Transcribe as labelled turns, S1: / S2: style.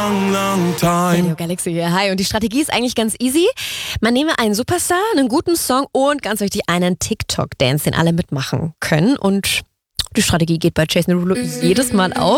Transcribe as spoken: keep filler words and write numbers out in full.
S1: long, long time.
S2: Radio Galaxy hier. Hi. Und die Strategie ist eigentlich ganz easy. Man nehme einen Superstar, einen guten Song und ganz wichtig einen TikTok-Dance, den alle mitmachen können. Und die Strategie geht bei Jason Derulo jedes Mal auf.